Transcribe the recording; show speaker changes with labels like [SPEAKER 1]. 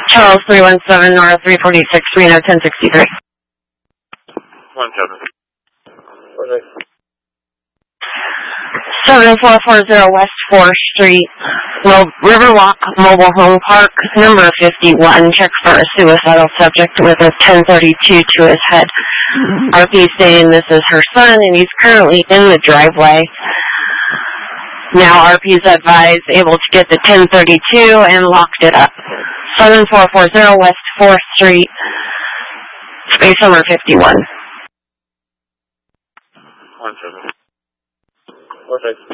[SPEAKER 1] Charles 317 North 346 Reno 1063.
[SPEAKER 2] 17.
[SPEAKER 1] 7440 West 4th Street, Riverwalk Mobile Home Park, number 51. Check for a suicidal subject with a 1032 to his head. RP saying this is her son and he's currently in the driveway. Now RP's advised able to get the 1032 and locked it up. 7440 West 4th Street, space number 51.
[SPEAKER 2] 17. Okay.